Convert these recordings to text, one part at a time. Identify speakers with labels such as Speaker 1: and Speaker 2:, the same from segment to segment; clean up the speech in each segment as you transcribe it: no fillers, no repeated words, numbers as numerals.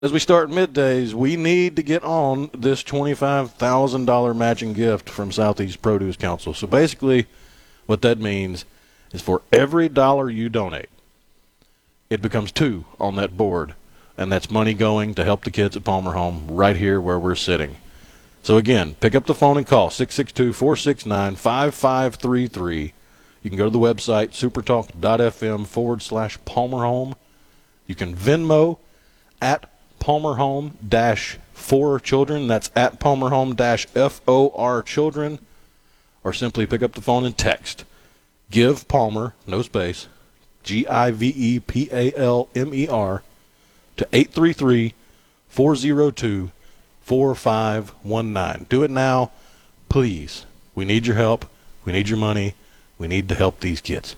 Speaker 1: As we start middays, we need to get on this $25,000 matching gift from Southeast Produce Council. So basically, what that means is for every dollar you donate, it becomes two on that board, and that's money going to help the kids at Palmer Home right here where we're sitting. So again, pick up the phone and call 662-469-5533. You can go to the website, supertalk.fm/Palmer Home. You can Venmo at Palmer Home -for children. That's at Palmer Home -FOR children. Or simply pick up the phone and text. Give Palmer, no space, GIVEPALMER, to 833-402-4519. Do it now, please. We need your help. We need your money. We need to help these kids.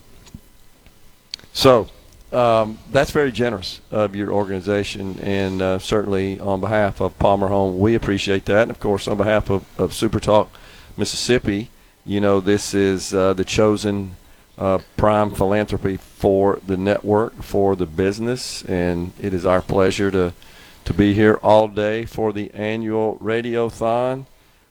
Speaker 2: So that's very generous of your organization, and certainly on behalf of Palmer Home, we appreciate that. And, of course, on behalf of Super Talk Mississippi, you know, this is the chosen prime philanthropy for the network, for the business, and it is our pleasure to be here all day for the annual Radiothon.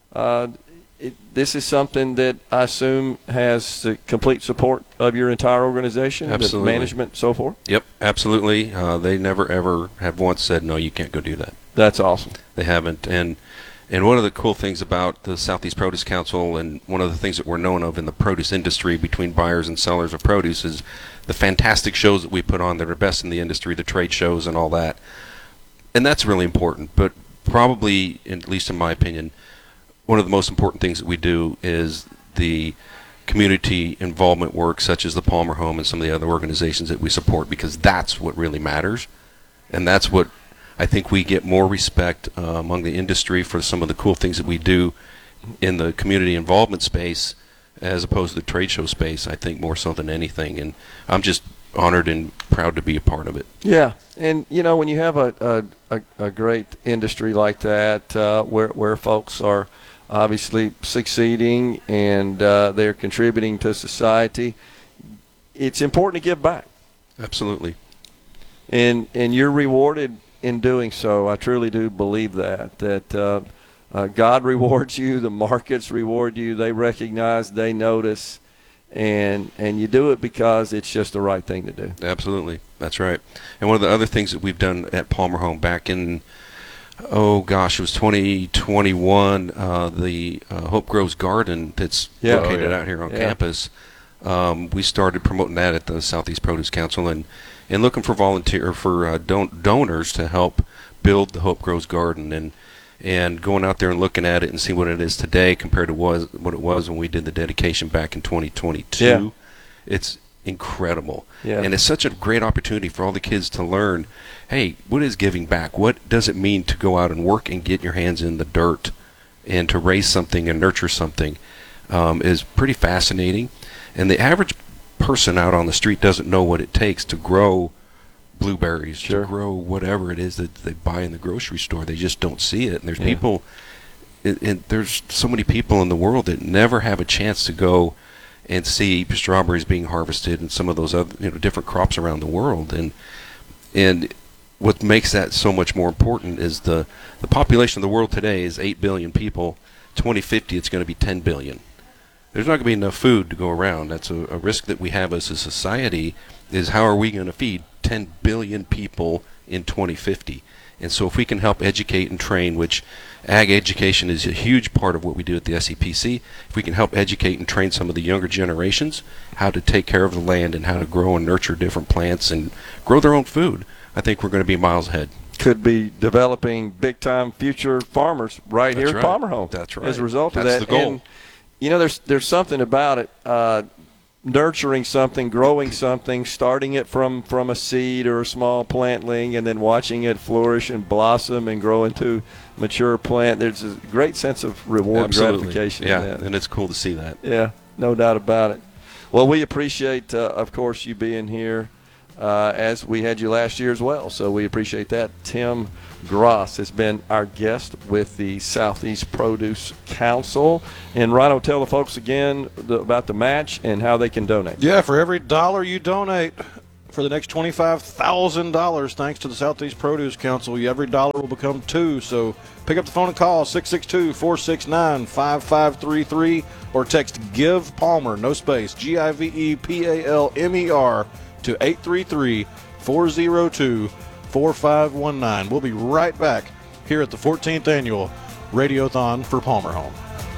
Speaker 2: This is something that I assume has the complete support of your entire organization,
Speaker 3: Absolutely.
Speaker 2: the management, so forth?
Speaker 3: Yep, absolutely. They never, ever have once said, no, you can't go do that.
Speaker 2: That's awesome.
Speaker 3: They haven't. And one of the cool things about the Southeast Produce Council, and one of the things that we're known of in the produce industry between buyers and sellers of produce, is the fantastic shows that we put on that are best in the industry, the trade shows and all that. And that's really important. But probably, at least in my opinion, one of the most important things that we do is the community involvement work, such as the Palmer Home and some of the other organizations that we support, because that's what really matters. And that's what I think we get more respect among the industry for, some of the cool things that we do in the community involvement space as opposed to the trade show space, I think, more so than anything. And I'm just honored and proud to be a part of it.
Speaker 2: Yeah, and you know, when you have a great industry like that, where folks are obviously succeeding and they're contributing to society, it's important to give back.
Speaker 3: Absolutely.
Speaker 2: And you're rewarded in doing so. I truly do believe that God rewards you, the markets reward you, they recognize, they notice, and you do it because it's just the right thing to do.
Speaker 3: Absolutely. That's right. And one of the other things that we've done at Palmer Home back in, it was 2021, the Hope Grows Garden that's located out here on campus, we started promoting that at the Southeast Produce Council and looking for donors to help build the Hope Grows Garden, and going out there and looking at it and seeing what it is today compared to what it was when we did the dedication back in 2022.
Speaker 2: Yeah.
Speaker 3: It's incredible.
Speaker 2: Yeah.
Speaker 3: And it's such a great opportunity for all the kids to learn, hey, what is giving back? What does it mean to go out and work and get your hands in the dirt and to raise something and nurture something is pretty fascinating. And the average person out on the street doesn't know what it takes to grow blueberries,
Speaker 2: Sure.
Speaker 3: to grow whatever it is that they buy in the grocery store. They just don't see it. And there's people, and there's so many people in the world that never have a chance to go and see strawberries being harvested and some of those other different crops around the world. And what makes that so much more important is the population of the world today is 8 billion people. 2050, it's going to be 10 billion. There's not going to be enough food to go around. That's a risk that we have as a society, is how are we going to feed 10 billion people in 2050? And so if we can help educate and train, which ag education is a huge part of what we do at the SEPC, if we can help educate and train some of the younger generations how to take care of the land and how to grow and nurture different plants and grow their own food, I think we're going to be miles ahead.
Speaker 2: Could be developing big-time future farmers right here at Palmer Home.
Speaker 3: That's right.
Speaker 2: As a result of
Speaker 3: That's
Speaker 2: that.
Speaker 3: the goal.
Speaker 2: And, you know, there's something about it, nurturing something, growing something, starting it from a seed or a small plantling, and then watching it flourish and blossom and grow into mature plant. There's a great sense of reward and gratification in that.
Speaker 3: And it's cool to see that.
Speaker 2: Yeah, no doubt about it. Well, we appreciate, of course, you being here as we had you last year as well. So we appreciate that. Tim Gross has been our guest with the Southeast Produce Council. And Rhino, tell the folks again about the match and how they can donate.
Speaker 1: Yeah, for every dollar you donate, for the next $25,000 thanks to the Southeast Produce Council. Every dollar will become two. So pick up the phone and call 662-469-5533 or text GIVE Palmer, no space, GIVEPALMER to 833-402-4519. We'll be right back here at the 14th Annual Radiothon for Palmer Home.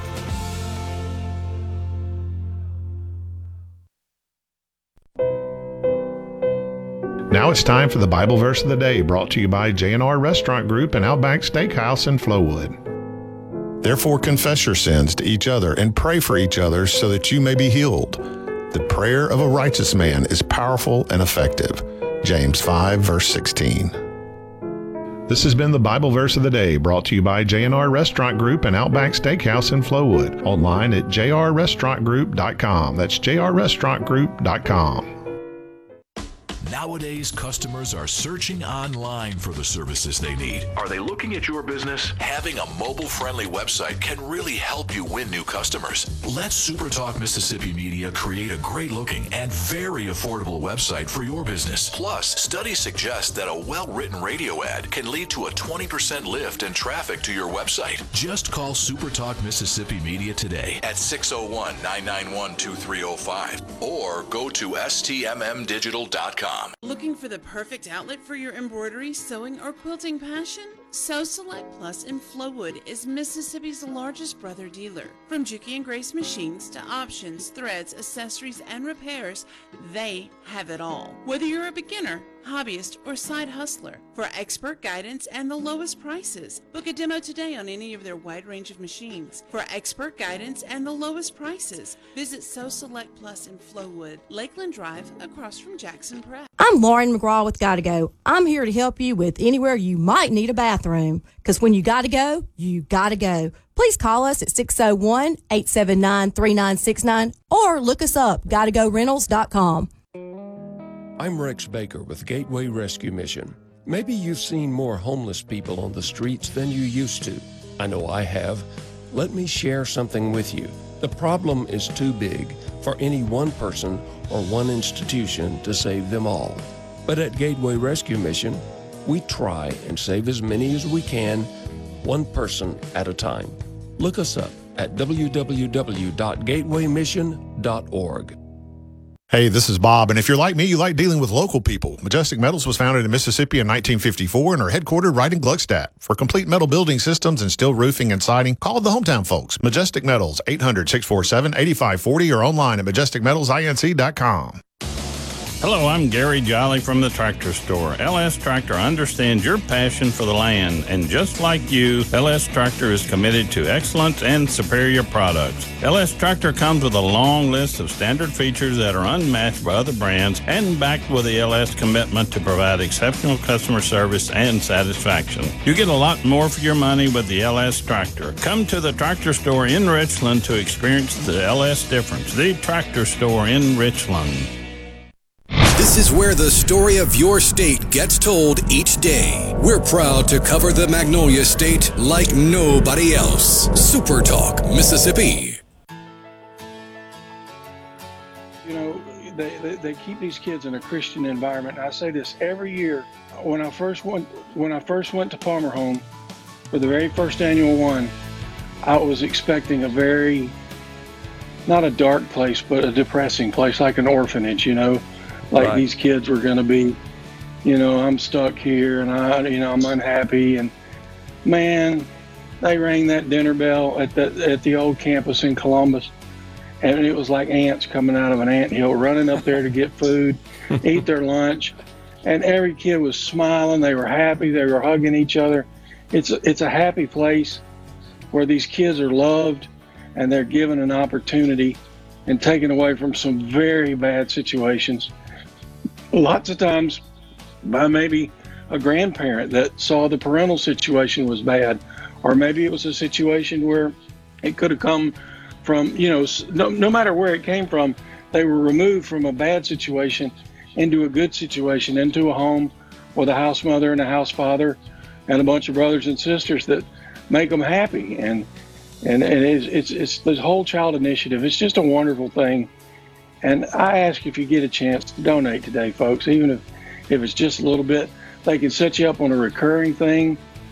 Speaker 4: Now it's time for the Bible Verse of the Day, brought to you by J&R Restaurant Group and Outback Steakhouse in Flowood. Therefore confess your sins to each other and pray for each other so that you may be healed. The prayer of a righteous man is powerful and effective. James 5, verse 16. This has been the Bible Verse of the Day, brought to you by J&R Restaurant Group and Outback Steakhouse in Flowood. Online at jrrestaurantgroup.com. That's jrrestaurantgroup.com.
Speaker 5: Nowadays, customers are searching online for the services they need. Are they looking at your business? Having a mobile-friendly website can really help you win new customers. Let SuperTalk Mississippi Media create a great-looking and very affordable website for your business. Plus, studies suggest that a well-written radio ad can lead to a 20% lift in traffic to your website. Just call SuperTalk Mississippi Media today at 601-991-2305 or go to stmmdigital.com.
Speaker 6: Looking for the perfect outlet for your embroidery, sewing, or quilting passion? Sew Select Plus in Flowood is Mississippi's largest brother dealer. From Juki and Grace machines to options, threads, accessories, and repairs, they have it all. Whether you're a beginner, hobbyist, or side hustler, for expert guidance and the lowest prices, book a demo today on any of their wide range of machines. For expert guidance and the lowest prices, visit Sew Select Plus in Flowood, Lakeland Drive, across from Jackson Prep.
Speaker 7: I'm Lauren McGraw with Gotta Go. I'm here to help you with anywhere you might need a bathroom. Because when you gotta go, you gotta go. Please call us at 601-879-3969 or look us up, gottagorentals.com.
Speaker 8: I'm Rex Baker with Gateway Rescue Mission. Maybe you've seen more homeless people on the streets than you used to. I know I have. Let me share something with you. The problem is too big for any one person or one institution to save them all. But at Gateway Rescue Mission, we try and save as many as we can, one person at a time. Look us up at www.gatewaymission.org.
Speaker 4: Hey, this is Bob, and if you're like me, you like dealing with local people. Majestic Metals was founded in Mississippi in 1954 and are headquartered right in Gluckstadt. For complete metal building systems and steel roofing and siding, call the hometown folks. Majestic Metals, 800-647-8540 or online at majesticmetalsinc.com.
Speaker 9: Hello, I'm Gary Jolly from the Tractor Store. LS Tractor understands your passion for the land, and just like you, LS Tractor is committed to excellence and superior products. LS Tractor comes with a long list of standard features that are unmatched by other brands and backed with the LS commitment to provide exceptional customer service and satisfaction. You get a lot more for your money with the LS Tractor. Come to the Tractor Store in Richland to experience the LS difference. The Tractor Store in Richland.
Speaker 10: This is where the story of your state gets told each day. We're proud to cover the Magnolia State like nobody else. Super Talk, Mississippi.
Speaker 11: You know, they keep these kids in a Christian environment. And I say this every year. When I first went to Palmer Home for the very first annual one, I was expecting a very, not a dark place, but a depressing place, like an orphanage, you know. Like right. These kids were going to be, you know, I'm stuck here and I'm unhappy. And man, they rang that dinner bell at the old campus in Columbus. And it was like ants coming out of an anthill, running up there to get food, eat their lunch. And every kid was smiling. They were happy. They were hugging each other. It's a happy place where these kids are loved and they're given an opportunity and taken away from some very bad situations. Lots of times by maybe a grandparent that saw the parental situation was bad, or maybe it was a situation where it could have come from, you know, no matter where it came from, they were removed from a bad situation into a good situation, into a home with a house mother and a house father and a bunch of brothers and sisters that make them happy. And it's this whole child initiative. It's just a wonderful thing. And I ask if you get a chance to donate today, folks, even if it's just a little bit. They can set you up on a recurring thing